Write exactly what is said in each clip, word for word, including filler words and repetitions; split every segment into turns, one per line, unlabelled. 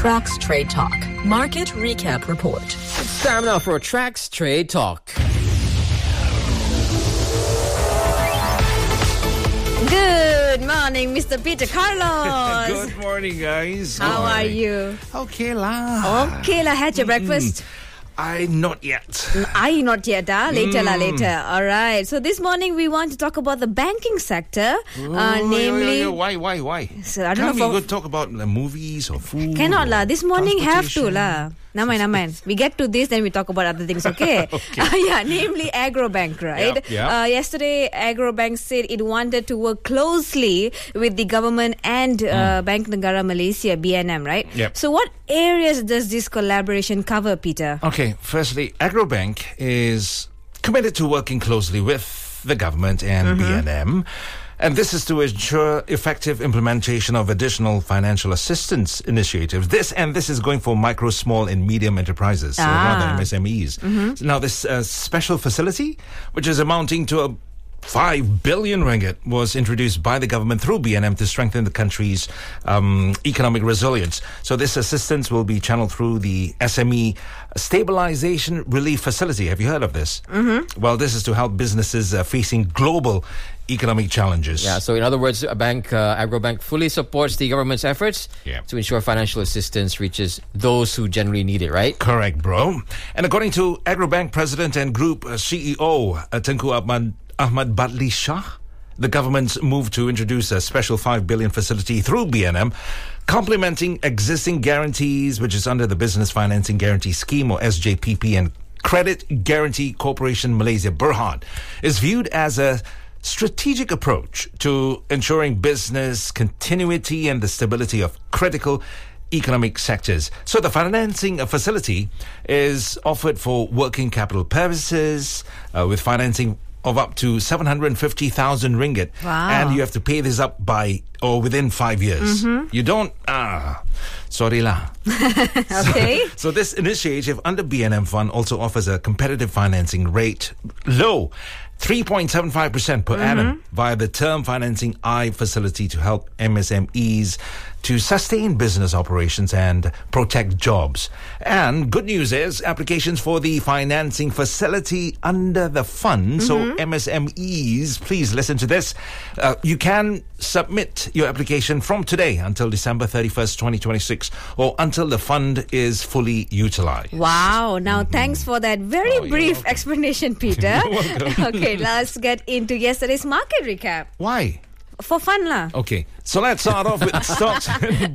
Trax Trade Talk Market Recap Report.
It's time now for Trax Trade Talk.
Good morning, Mister Peter Carlos.
Good morning, guys.
How
Good
are
morning.
you?
Okay lah.
Okay lah, had your breakfast?
I not yet.
I not yet, ah. Later
Mm.
lah, later. All right. So this morning we want to talk about the banking sector,
Oh,
uh, namely.
yeah, yeah, yeah. Why, why, why?
So, I don't
Can't
know
we
for-
go talk about uh, movies or food?
Cannot
or
lah. This morning have to
transportation?
lah. Naman, naman. We get to this, then we talk about other things, okay?
Okay.
Uh, yeah, namely Agrobank, right?
Yep, yep.
Uh, yesterday, Agrobank said it wanted to work closely with the government and uh, Bank Negara Malaysia, B N M, right?
Yep.
So what areas does this collaboration cover, Peter?
Okay, firstly, Agrobank is committed to working closely with the government and B N M. And this is to ensure effective implementation of additional financial assistance initiatives. This and this is going for micro, small, and medium enterprises, or
Ah.
rather M S M Es. Now, this uh, special facility, which is amounting to a five billion ringgit, was introduced by the government through B N M to strengthen the country's um, economic resilience. So this assistance will be channeled through the S M E Stabilization Relief Facility. Have you heard of this? Mm-hmm. Well, this is to help businesses uh, facing global economic challenges.
Yeah, so in other words, a bank, uh, Agrobank fully supports the government's efforts
Yeah.
to ensure financial assistance reaches those who generally need it, right?
Correct, bro. And according to Agrobank President and Group uh, C E O uh, Tengku Ahmad, Ahmad Badli Shah, the government's move to introduce a special five billion facility through B N M, complementing existing guarantees, which is under the Business Financing Guarantee Scheme, or S J P P, and Credit Guarantee Corporation Malaysia Berhad, is viewed as a strategic approach to ensuring business continuity and the stability of critical economic sectors. So the financing facility is offered for working capital purposes, uh, with financing of up to seven hundred fifty thousand ringgit.
Wow.
And you have to pay this up by or within five years. You don't, ah, sorry lah.
Okay.
So this initiative under B N M Fund also offers a competitive financing rate, low, three point seven five percent per annum, via the Term Financing I facility to help M S M Es to sustain business operations and protect jobs. And good news is applications for the financing facility under the fund, so M S M Es, please listen to this. Uh, you can submit your application from today until December thirty-first, twenty twenty-six, or until the fund is fully utilized.
Wow. Now, thanks for that very
Oh, you're
brief
welcome.
explanation, Peter.
You're welcome.
Okay, let's get into yesterday's market recap.
Why?
For fun lah.
Okay, so let's start off with stocks.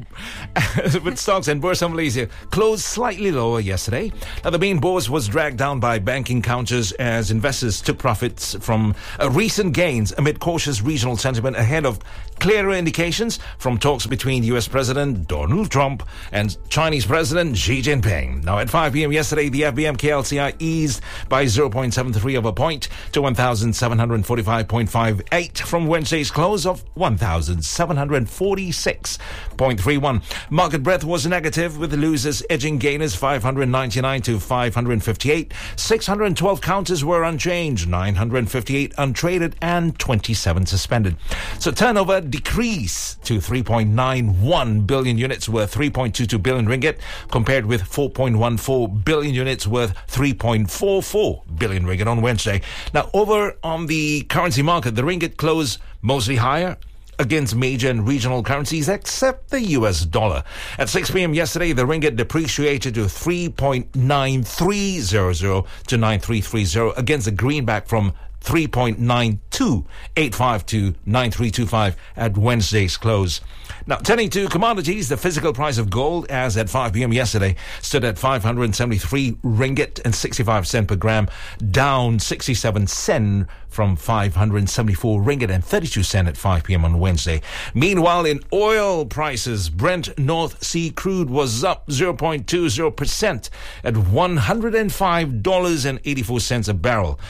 with stocks and Bursa Malaysia closed slightly lower yesterday. Now, the main bourse was dragged down by banking counters as investors took profits from uh, recent gains amid cautious regional sentiment ahead of clearer indications from talks between U S President Donald Trump and Chinese President Xi Jinping. Now, at five p.m. yesterday, the F B M K L C I eased by zero point seven three of a point to one thousand seven hundred forty-five point five eight from Wednesday's close of one thousand seven hundred forty-six point three one. Market breadth was negative, with losers edging gainers five hundred ninety-nine to five hundred fifty-eight. six hundred twelve counters were unchanged, nine hundred fifty-eight untraded, and twenty-seven suspended. So turnover decreased to three point nine one billion units, worth three point two two billion ringgit, compared with four point one four billion units, worth three point four four billion ringgit on Wednesday. Now, over on the currency market, the ringgit closed mostly higher against major and regional currencies except the U S dollar. At six p.m. yesterday, the ringgit depreciated to three point nine three zero zero to nine three three zero against the greenback from three point nine two eight five to nine three two five at Wednesday's close. Now, turning to commodities, the physical price of gold as at five p.m. yesterday stood at five hundred seventy-three ringgit and sixty-five cent per gram, down sixty-seven cent from five hundred seventy-four ringgit and thirty-two cent at five p.m. on Wednesday. Meanwhile, in oil prices, Brent North Sea crude was up zero point two zero percent at one hundred five dollars and eighty-four cents a barrel.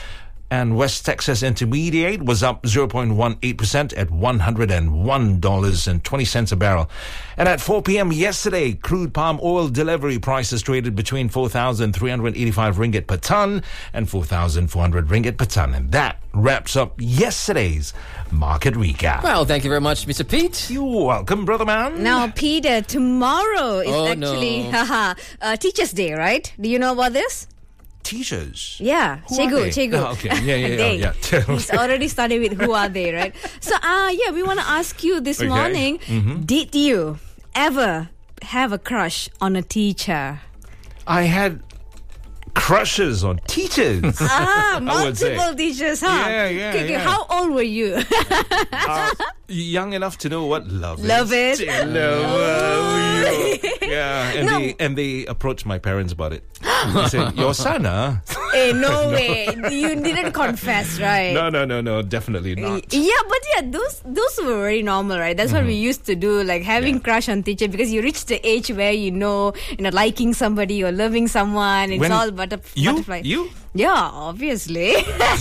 And West Texas Intermediate was up zero point one eight percent at one hundred one dollars and twenty cents a barrel. And at four p.m. yesterday, crude palm oil delivery prices traded between four thousand three hundred eighty-five ringgit per ton and four thousand four hundred ringgit per ton. And that wraps up yesterday's market recap.
Well, thank you very much, Mister Pete.
You're welcome, brother man.
Now, Peter, tomorrow is
Oh,
actually
no.
haha, uh, Teachers' Day, right? Do you know about this?
Teachers.
Yeah,
Who
Chegu,
are they?
Chegu.
Oh, okay. Yeah, yeah, yeah,
They.
yeah.
He's already started with who are they, right? So, uh, yeah, we want to ask you this
Okay.
morning,
Mhm.
did you ever have a crush on a teacher?
I had crushes on teachers.
Ah,
I would say.
multiple teachers, huh?
Yeah, yeah,
Okay, okay,
yeah.
how old were you?
Uh, young enough to know what love,
Love
is.
it.
Love you. Yeah, and
No.
they and they approached my parents about it. They said, "Your son, huh?"
Eh, no way. You didn't confess, right?
No, no, no, no, definitely not.
Yeah, but yeah, those those were very normal, right? That's what we used to do, like having
Yeah.
crush on teacher, because you reach the age where you know, you know, liking somebody or loving someone. It's
When-
all butter-
You,
butterfly.
you.
Yeah, obviously.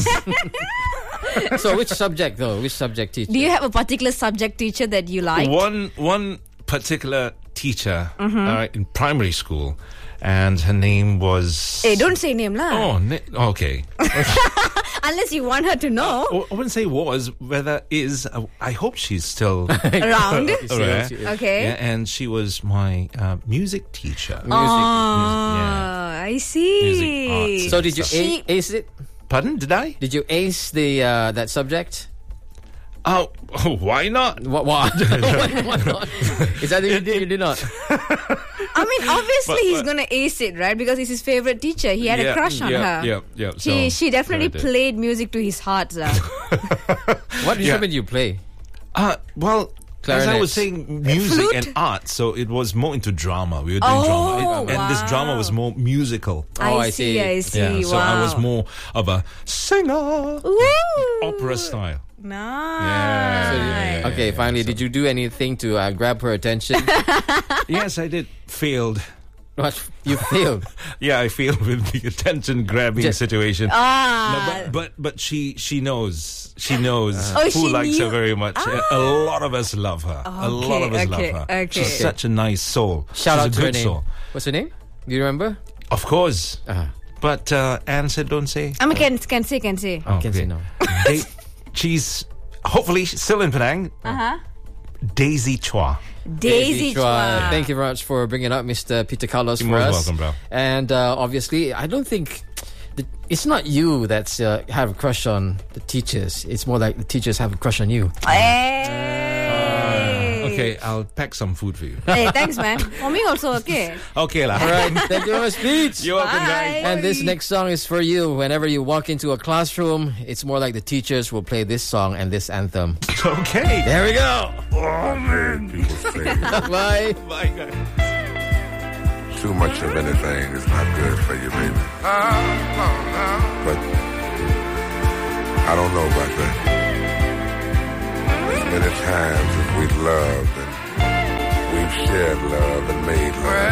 So, which subject though? Which subject teacher?
Do you have a particular subject teacher that you like?
One one particular teacher
Mm-hmm.
uh, in primary school, and her name was.
Hey, don't say name lah.
Oh, ne- okay.
Unless you want her to know.
Oh, I wouldn't say was, whether is. uh, I hope she's still
Around.
She is,
Alright.
she is.
Okay.
Yeah, and she was my uh, music teacher.
Music.
Oh,
yeah.
I see.
Music, arts.
So, did you
She-
a- ace it?
Pardon? Did I?
Did you ace the uh, that subject?
Oh, oh why not?
What? What? Why not? Is that you did? You did not.
I mean, obviously
But-
he's
but-
gonna ace it, right? Because it's his favorite teacher. He had a
Yeah,
crush on
yeah,
her.
Yeah, yeah.
She
so-
she definitely
so I did.
played music to his heart, sir.
What
Yeah.
instrument do you play?
Uh, well, as I was
Clarinet.
saying, music
Flute?
and art, so it was more into drama. We were doing
Oh,
drama, It- and this
wow.
drama was more musical.
I,
Oh, I
see,
see.
I see.
Yeah, so
wow.
I was more of a singer,
Woo!
opera style.
Nice.
Yeah.
Okay, finally, did you do anything to uh, grab her attention?
Yes, I did. Failed.
What? You failed.
Yeah, I failed with the attention grabbing
Just-
situation.
Ah.
No, but, but but she she knows she knows
Oh,
who
she
likes
knew-
her very much.
Ah.
A lot of us love her. a lot of us
okay,
love her.
okay.
She's such a nice soul.
Shout
She's
out
a
to her
good
name.
soul.
What's her name? Do you remember?
Of course.
Uh-huh.
But uh, Anne said, "Don't say."
I mean, can can say, can say.
Oh,
Can say no.
They, she's hopefully still in Penang.
Uh huh.
Daisy Chua.
Daisy Chua.
Thank you very much for bringing up Mister Peter Carlos
You're
for
most
us.
welcome, bro.
And uh, obviously, I don't think the, it's not you that's uh, have a crush on the teachers. It's more like the teachers have a crush on you.
Hey.
Okay, I'll pack some food for you.
Hey, thanks, man. For me also, okay.
Okay, lah.
All right, thank you very much, Pete.
You're welcome,
Bye.
guys.
And this next song is for you. Whenever you walk into a classroom, it's more like the teachers will play this song and this anthem.
Okay.
There we go.
Oh man, people say
Bye.
Bye, guys.
too much of anything is not good for you, baby. But I don't know about that. As many times as we've loved and we've shared love and made love,